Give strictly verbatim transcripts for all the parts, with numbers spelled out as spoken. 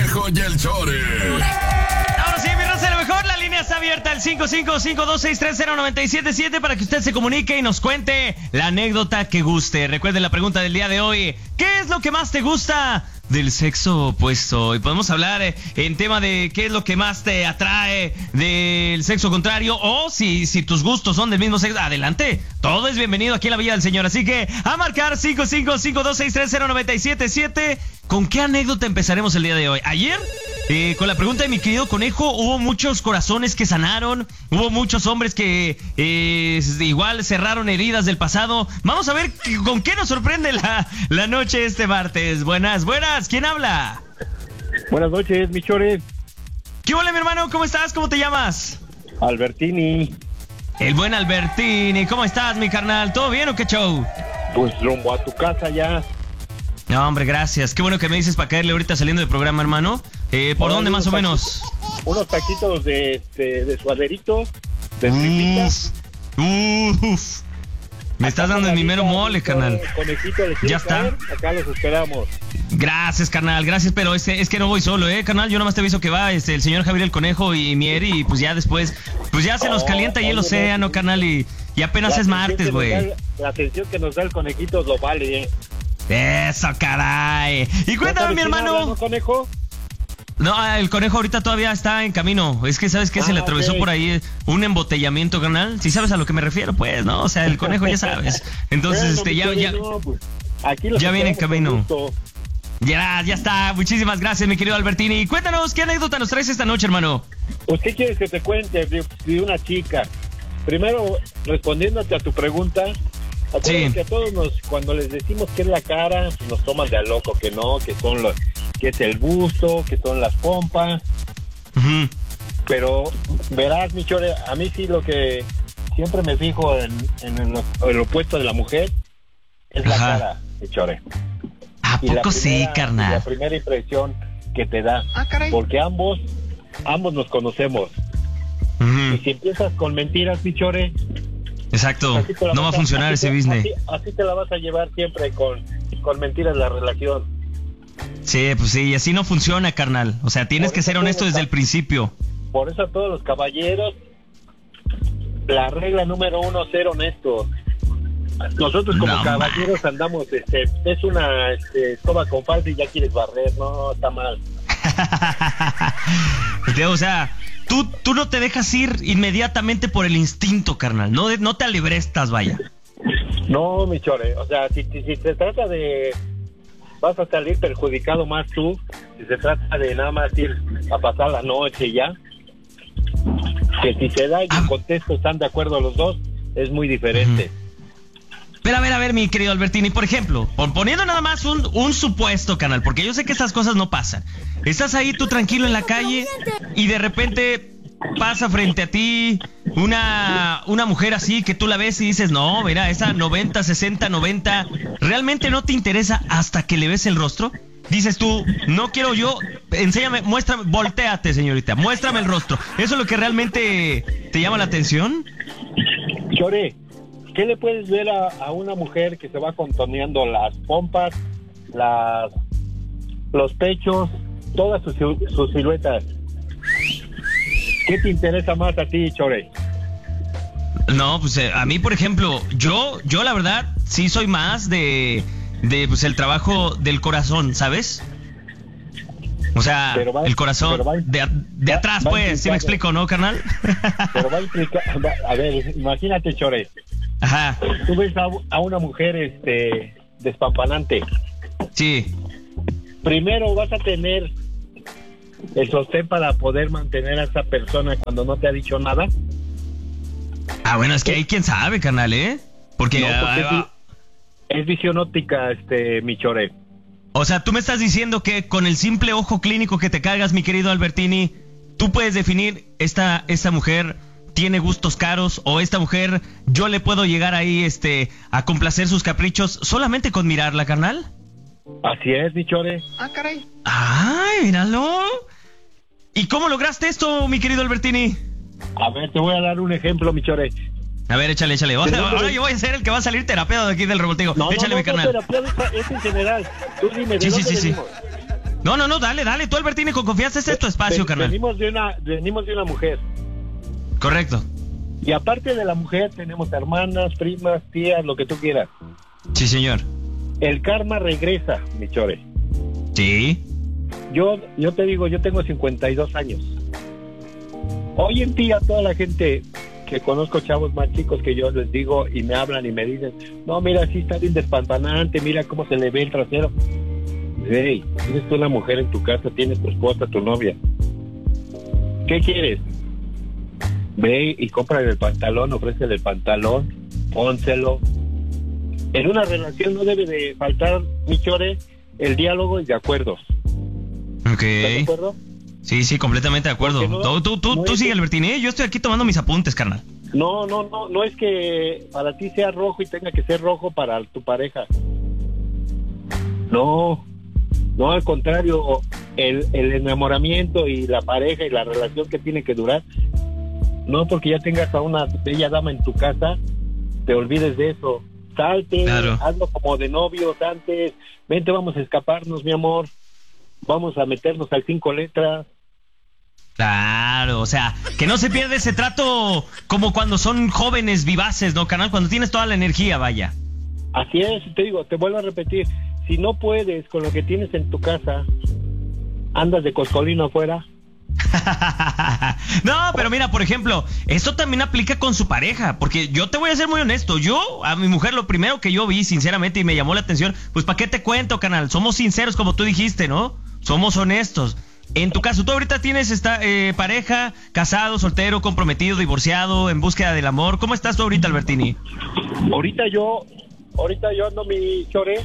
Conejo y el Chore. Ahora sí, mi raza, lo mejor, la línea está abierta, el cinco cinco cinco dos seis tres cero nueve siete siete, para que usted se comunique y nos cuente la anécdota que guste. Recuerde la pregunta del día de hoy: ¿qué es lo que más te gusta del sexo opuesto? Y podemos hablar eh, en tema de qué es lo que más te atrae del sexo contrario, o si, si tus gustos son del mismo sexo. Adelante, todo es bienvenido aquí en la Villa del Señor. Así que a marcar cinco cinco cinco dos seis tres cero nueve siete siete. ¿Con qué anécdota empezaremos el día de hoy? Ayer, eh, con la pregunta de mi querido Conejo, hubo muchos corazones que sanaron, hubo muchos hombres que eh, igual cerraron heridas del pasado. Vamos a ver con qué nos sorprende la, la noche este martes. Buenas, buenas, ¿quién habla? Buenas noches, mi Chore. ¿Qué hola, mi hermano? ¿Cómo estás? ¿Cómo te llamas? Albertini. El buen Albertini. ¿Cómo estás, mi carnal? ¿Todo bien o qué show? Pues rumbo a tu casa ya. No, hombre, gracias. Qué bueno que me dices para caerle ahorita saliendo del programa, hermano. Eh, ¿Por Ahora, dónde más o menos? Unos taquitos de, de, de suaderito, de tripitas. Uf. Me estás dando en mi mero mole, carnal. Conejito, ya está. Caer, acá los esperamos. Gracias, carnal, gracias, pero este, es que no voy solo, eh, carnal. Yo nomás te aviso que va este, el señor Javier el Conejo y Mieri, y pues ya después, pues ya se nos calienta ahí el océano, carnal, y, y apenas es martes, güey. La atención que nos da el conejito lo vale, eh. Eso, caray. Y cuéntame, mi hermano. Habla, ¿no, conejo? No, el conejo ahorita todavía está en camino. Es que, ¿sabes qué? Se ah, le atravesó okay. por ahí un embotellamiento, carnal. Si sabes a lo que me refiero, pues, ¿no? O sea, el conejo ya sabes. Entonces, bueno, este, ya, ya, no, pues, aquí ya viene en camino. Ya, ya está. Muchísimas gracias, mi querido Albertini. Cuéntanos, ¿qué anécdota nos traes esta noche, hermano? Pues, ¿qué quieres que te cuente de, de una chica? Primero, respondiéndote a tu pregunta, sí. que a todos nos, cuando les decimos que es la cara, pues nos toman de a loco, que no, que son los, que es el busto, que son las pompas. Uh-huh. Pero verás, mi Chore, a mí sí lo que siempre me fijo en, en el, el opuesto de la mujer es Ajá. la cara, mi Chore. ¿A poco primera, sí, carnal? La primera impresión que te da. Ah, caray. Porque ambos, ambos nos conocemos. Uh-huh. Y si empiezas con mentiras, mi Chore, exacto, no va a funcionar ese business. Así, así te la vas a llevar siempre con, con mentiras la relación. Sí, pues sí, y así no funciona, carnal. O sea, tienes que ser honesto desde el principio. Por eso a todos los caballeros, la regla número uno, ser honesto. Nosotros como no, caballeros man. andamos, este, es una este, escoba con falsa y ya quieres barrer, no, está mal. O sea, tú, tú no te dejas ir inmediatamente por el instinto, carnal. No, no te alebrestas, vaya. No, mi Chore, o sea, si, si, si se trata de... vas a salir perjudicado más tú, si se trata de nada más ir a pasar la noche y ya. Que si se da y en contexto están de acuerdo los dos, es muy diferente. Uh-huh. Pero a ver, a ver, mi querido Albertini, por ejemplo, poniendo nada más un, un supuesto, canal, porque yo sé que estas cosas no pasan. Estás ahí tú tranquilo en la calle y de repente pasa frente a ti una, una mujer así que tú la ves y dices, no, mira, esa noventa, sesenta, noventa, ¿realmente no te interesa hasta que le ves el rostro? Dices tú, no quiero yo, enséñame, muéstrame, voltéate, señorita, muéstrame el rostro. ¿Eso es lo que realmente te llama la atención? Chore, ¿qué le puedes ver a, a una mujer que se va contorneando las pompas, las, los pechos, todas sus, sus siluetas? ¿Qué te interesa más a ti, Chore? No, pues eh, a mí, por ejemplo, yo, yo la verdad, sí soy más de, de pues el trabajo del corazón, ¿sabes? O sea, va, el corazón va, de, de va, atrás, va pues, ¿sí me explico, no, carnal? Pero va a implicar, a ver, imagínate, Chore. Ajá. Tú ves a, a una mujer, este, despampanante. Sí. Primero vas a tener el sostén para poder mantener a esa persona cuando no te ha dicho nada. Ah, bueno, es que ahí quién sabe, carnal, ¿eh? Porque, no, porque ah, es, es visión óptica, este, mi Chore. O sea, tú me estás diciendo que con el simple ojo clínico que te cargas, mi querido Albertini, tú puedes definir esta, esta mujer tiene gustos caros, o esta mujer yo le puedo llegar ahí este a complacer sus caprichos solamente con mirarla, carnal. Así es, mi Chore. Ah, caray. Ay, míralo. ¿Y cómo lograste esto, mi querido Albertini? A ver, te voy a dar un ejemplo, mi Chore. A ver, échale, échale. Ahora, ahora yo voy a ser el que va a salir terapeado de aquí del revoltego. No, échale, no, no, mi carnal. No, terapia es en general. Tú dime, ¿de sí, dónde sí, sí, venimos? sí. No, no, no, dale, dale, tú Albertini con confianza, este es tu espacio, Ven, carnal. Venimos de una, venimos de una mujer. Correcto. Y aparte de la mujer tenemos hermanas, primas, tías, lo que tú quieras. Sí, señor. El karma regresa, mi chore. Sí. Yo, yo te digo, yo tengo cincuenta y dos años. Hoy en día toda la gente que conozco, chavos más chicos que yo, les digo y me hablan y me dicen, no, mira, sí está bien despampanante, mira cómo se le ve el trasero. Hey, tienes tú una mujer en tu casa, tienes tu esposa, tu novia. ¿Qué quieres? Ve y cómprale el pantalón, ofrécele el pantalón, pónselo. En una relación no debe de faltar, mi chore, el diálogo y de acuerdos. Ok. ¿Estás de acuerdo? Sí, sí, completamente de acuerdo. No, tú tú, tú, no tú es sigue, que... Albertini, ¿eh? Yo estoy aquí tomando mis apuntes, carnal. No, no, no, no es que para ti sea rojo y tenga que ser rojo para tu pareja. No, no, al contrario, el, el enamoramiento y la pareja y la relación que tiene que durar, no porque ya tengas a una bella dama en tu casa, te olvides de eso. Salte, claro. Hazlo como de novios antes, vente, vamos a escaparnos, mi amor, vamos a meternos al cinco letras. Claro, o sea, que no se pierda ese trato como cuando son jóvenes vivaces, ¿no, canal? Cuando tienes toda la energía, vaya. Así es, te digo, te vuelvo a repetir, si no puedes con lo que tienes en tu casa, andas de coscolino afuera. No, pero mira, por ejemplo, esto también aplica con su pareja, porque yo te voy a ser muy honesto, yo, a mi mujer, lo primero que yo vi, sinceramente, y me llamó la atención, pues ¿para qué te cuento, canal? Somos sinceros, como tú dijiste, ¿no? Somos honestos. En tu caso, tú ahorita tienes esta eh, pareja, casado, soltero, comprometido, divorciado, en búsqueda del amor. ¿Cómo estás tú ahorita, Albertini? Ahorita yo, ahorita yo ando mi chore.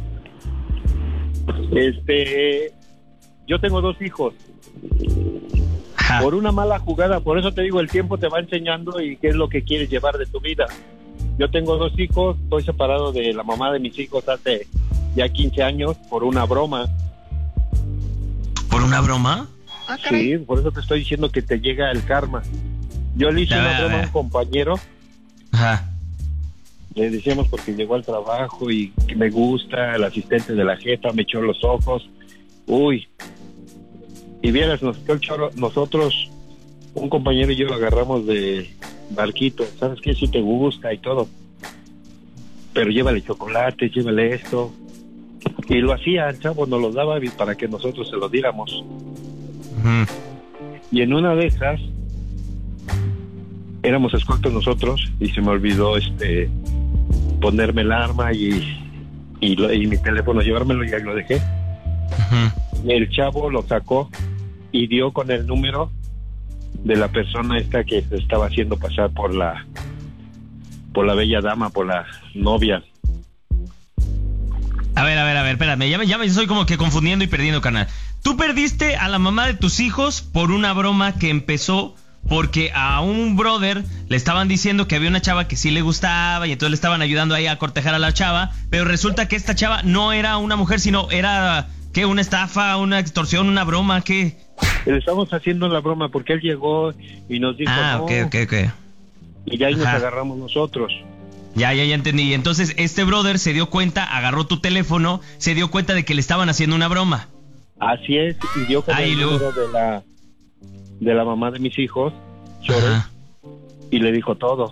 Este, yo tengo dos hijos. Ajá. Por una mala jugada, por eso te digo, el tiempo te va enseñando y qué es lo que quieres llevar de tu vida. Yo tengo dos hijos, estoy separado de la mamá de mis hijos hace ya quince años por una broma. ¿Por una broma? Ah, sí, por eso te estoy diciendo que te llega el karma. Yo le hice a una ver, broma a, a un compañero. Ajá. Le decíamos porque llegó al trabajo y que me gusta, el asistente de la jefa me echó los ojos. Uy. Y vieras, nos echó el choro, nosotros, un compañero y yo lo agarramos de barquito. ¿Sabes qué? Si te gusta y todo. Pero llévale chocolate, llévale esto. Y lo hacía, el chavo nos lo daba para que nosotros se lo diéramos. Uh-huh. Y en una de esas éramos escoltos nosotros y se me olvidó este ponerme el arma y, y, lo, y mi teléfono, llevármelo y ahí lo dejé. Uh-huh. El chavo lo sacó y dio con el número de la persona esta que se estaba haciendo pasar por la por la bella dama, por la novia. A ver, a ver, a ver, espérame, ya me, ya me estoy como que confundiendo y perdiendo, canal. Tú perdiste a la mamá de tus hijos por una broma que empezó porque a un brother le estaban diciendo que había una chava que sí le gustaba y entonces le estaban ayudando ahí a cortejar a la chava, pero resulta que esta chava no era una mujer, sino era, ¿qué? ¿Una estafa, una extorsión, una broma, qué? Le estamos haciendo la broma porque él llegó y nos dijo ah, no. ok, ok, ok. Y ya ahí nos agarramos nosotros. Ya, ya, ya entendí. Entonces, este brother se dio cuenta, agarró tu teléfono, se dio cuenta de que le estaban haciendo una broma. Así es, y dio con Ay, el Lu. número de la, de la mamá de mis hijos, Chore, y le dijo todo.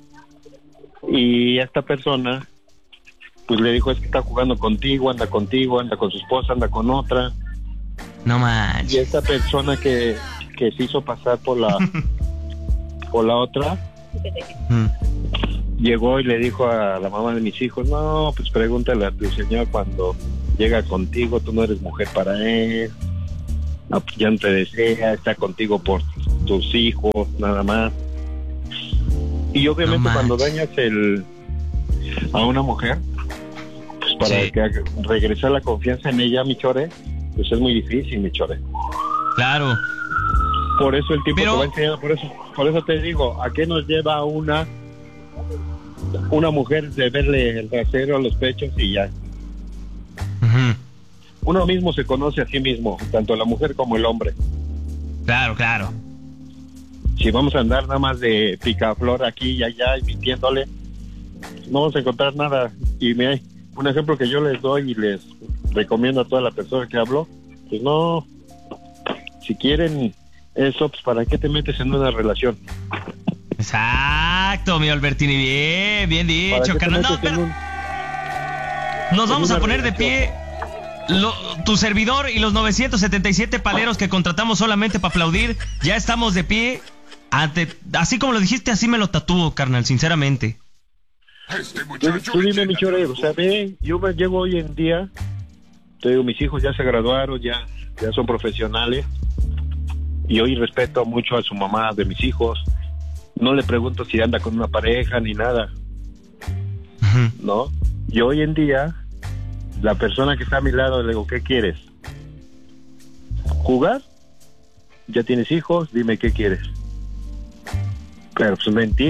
Y esta persona, pues le dijo, es que está jugando contigo, anda contigo, anda con su esposa, anda con otra. No manches. Y esta persona que, que se hizo pasar por la, por la otra... Mm. Llegó y le dijo a la mamá de mis hijos, no, pues pregúntale a tu señor cuando llega contigo, tú no eres mujer para él, no, pues ya no te desea, está contigo por tus hijos, nada más. Y obviamente no cuando dañas el a una mujer, pues para sí. que regresar la confianza en ella, mi chore, pues es muy difícil, mi chore. Claro. Por eso el tiempo Pero... te va enseñando, por eso, por eso te digo, ¿a qué nos lleva una una mujer de verle el trasero, los pechos y ya? Uh-huh. Uno mismo se conoce a sí mismo, tanto la mujer como el hombre. Claro, claro. Si vamos a andar nada más de picaflor aquí y allá y mintiéndole, no vamos a encontrar nada. Y me, un ejemplo que yo les doy y les recomiendo a toda la persona que hablo, Pues no. Si quieren eso, pues ¿para qué te metes en una relación? Exacto, mi Albertini, bien, bien dicho, carnal. No, pero... un... Nos vamos a poner relación? de pie, lo, tu servidor y los novecientos setenta y siete paleros que contratamos solamente para aplaudir, ya estamos de pie, ante, así como lo dijiste, así me lo tatúo, carnal, sinceramente. Este muchacho tú, tú dime, mi chore, o sea, ve, yo me llevo hoy en día, te digo, mis hijos ya se graduaron, ya, ya son profesionales, y hoy respeto mucho a su mamá de mis hijos. No le pregunto si anda con una pareja ni nada, uh-huh. ¿no? Y hoy en día, la persona que está a mi lado, le digo, ¿qué quieres? ¿Jugar? ¿Ya tienes hijos? Dime, ¿qué quieres? Pero pues mentir.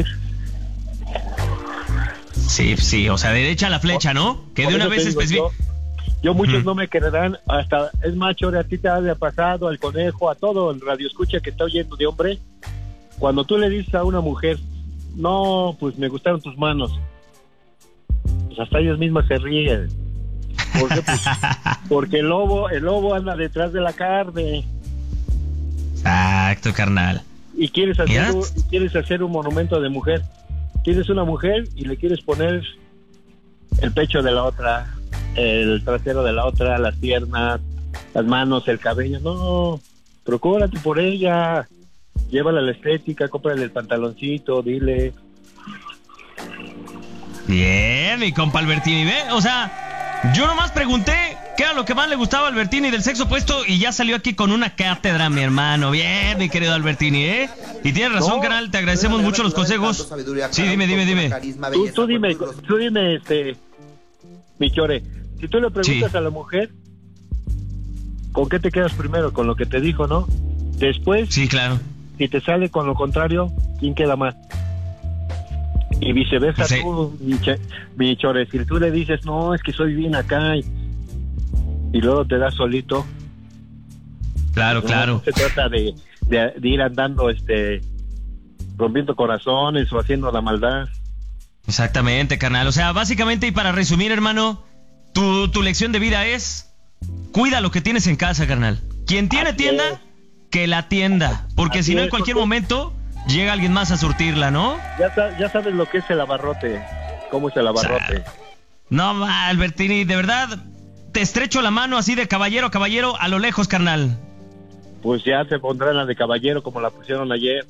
Sí, sí, o sea, derecha a la flecha, ¿no? Que Por de una vez específico. Yo, yo muchos uh-huh. no me creerán, hasta, es macho, a ti te ha pasado, al conejo, a todo el radio escucha que está oyendo de hombre. Cuando tú le dices a una mujer, no, pues me gustaron tus manos, pues hasta ellas mismas se ríen. ¿Por qué? Pues, porque el lobo, el lobo anda detrás de la carne. Exacto, carnal. Y quieres hacer, un, quieres hacer un monumento de mujer. Tienes una mujer y le quieres poner el pecho de la otra, el trasero de la otra, las piernas, las manos, el cabello. No, procúrate por ella. Llévala a la estética, cómprale el pantaloncito, dile. Bien, mi compa Albertini, ¿ve? O sea, yo nomás pregunté qué era lo que más le gustaba a Albertini del sexo opuesto y ya salió aquí con una cátedra, mi hermano. Bien, mi querido Albertini, ¿eh? Y tienes razón, no, canal, te agradecemos mucho los consejos. Sí, dime, dime, dime. Tú, tú dime, tú dime, este, mi chore, si tú le preguntas sí. a la mujer, ¿con qué te quedas primero? Con lo que te dijo, ¿no? Después... Sí, claro. Si te sale con lo contrario, ¿quién queda más? Y viceversa, sí. tú, mi, che, mi chore, si tú le dices, no, es que soy bien acá, y, y luego te das solito. Claro, no, claro. No se trata de, de, de ir andando, este, rompiendo corazones o haciendo la maldad. Exactamente, carnal. O sea, básicamente, y para resumir, hermano, tu, tu lección de vida es, cuida lo que tienes en casa, carnal. Quien tiene Así tienda... Es. Que la tienda, porque Así si no en cualquier porque... momento llega alguien más a surtirla, ¿no? Ya, ya sabes lo que es el abarrote, cómo es el abarrote. O sea, no, Albertini, de verdad, te estrecho la mano así de caballero a caballero a lo lejos, carnal. Pues ya se pondrán la de caballero como la pusieron ayer.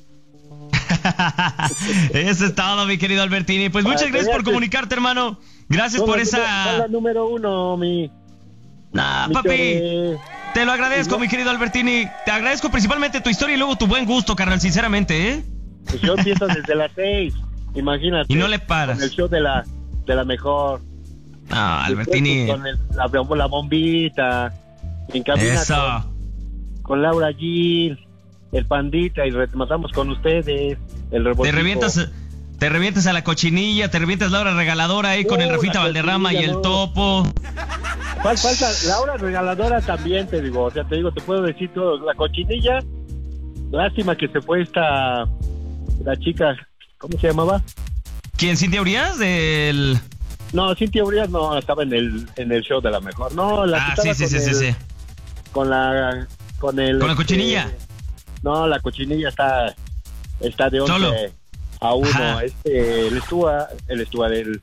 Eso es todo, mi querido Albertini. Pues muchas gracias por comunicarte, hermano. Gracias por esa... Son la número uno, mi... Nah, mi papi... Chore. Te lo agradezco, no. mi querido Albertini. Te agradezco principalmente tu historia y luego tu buen gusto, carnal, sinceramente, ¿eh? Pues yo empiezo desde las seis, imagínate. Y no le paras. Con el show de la, de la mejor. No, Albertini. Con el, la, la bombita, en cabina con, con Laura Gil, el Pandita, y rematamos con ustedes, el Rebotico. Te revientas... Te revientas a la cochinilla, te revientas la hora regaladora ahí uh, con el Rafita Valderrama y el no. Topo. Falta, falta, la hora regaladora también te digo, o sea, te digo, te puedo decir todo. La cochinilla, lástima que se fue esta, la chica, ¿cómo se llamaba? ¿Quién, Cintia Urias? Del... No, Cintia Urias no, estaba en el, en el show de la mejor. No, la ah, sí, sí, sí, sí, sí. Con la, con el... ¿Con la cochinilla? Este, no, la cochinilla está, está de once. Solo. A uno, Ajá. este, el Estúa, el Estúa del,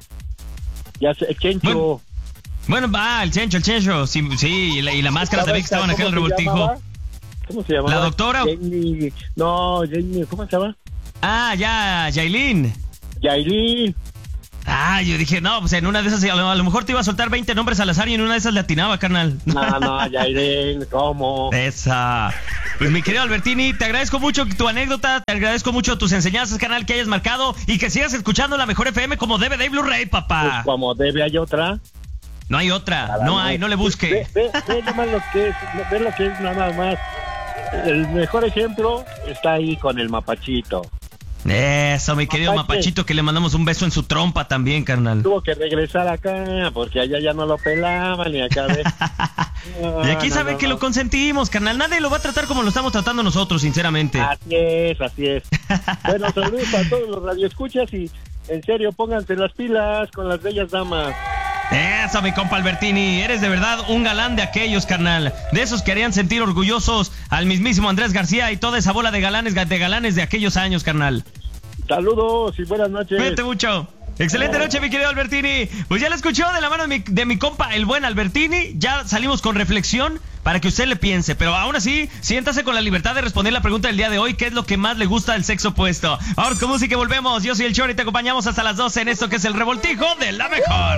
ya sé, el Chencho. Bueno, bueno, va, el Chencho, el Chencho, sí, sí y la, y la máscara también que estaban acá en el revoltijo. ¿Cómo se llamaba? ¿La doctora? Jenny, no, Jenny, ¿cómo se llama? Ah, ya, Yailin. Yailin. Ah, yo dije, no, pues en una de esas, a lo, a lo mejor te iba a soltar veinte nombres al azar y en una de esas le atinaba, carnal. No, no, Yailin, ¿cómo? Esa. Pues mi querido Albertini, te agradezco mucho tu anécdota, te agradezco mucho tus enseñanzas, canal, que hayas marcado y que sigas escuchando la mejor F M como debe de Blu-ray, papá. Pues como debe, ¿hay otra? No hay otra, nada no más. hay, no le busque. Ve, ve, ve nomás lo que es, ve lo que es nada más. El mejor ejemplo está ahí con el Mapachito. Eso, mi querido Mapache. Mapachito, que le mandamos un beso en su trompa también, carnal. Tuvo que regresar acá, porque allá ya no lo pelaban y acá ve. No, y aquí no, sabe no, que no. lo consentimos, carnal. Nadie lo va a tratar como lo estamos tratando nosotros, sinceramente. Así es, así es. Bueno, saludos a todos los radioescuchas y en serio, pónganse las pilas con las bellas damas. Eso, mi compa Albertini, eres de verdad un galán de aquellos, carnal. De esos que harían sentir orgullosos al mismísimo Andrés García y toda esa bola de galanes de galanes de aquellos años, carnal. Saludos y buenas noches. Cuídate mucho. Excelente noche, mi querido Albertini. Pues ya lo escuchó de la mano de mi, de mi compa, el buen Albertini. Ya salimos con reflexión para que usted le piense. Pero aún así, siéntase con la libertad de responder la pregunta del día de hoy. ¿Qué es lo que más le gusta del sexo opuesto? Ahora con música y volvemos. Yo soy el Chori y te acompañamos hasta las doce en esto que es el Revoltijo de la Mejor.